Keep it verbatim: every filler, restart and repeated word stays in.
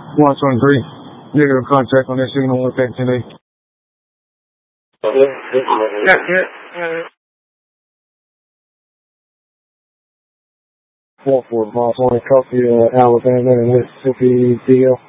one twenty-three. Negative contact on that signal with that ten eight. Yeah, yeah, yeah. four four, Boss one, Coffee, uh, Alabama, and Mississippi, D L.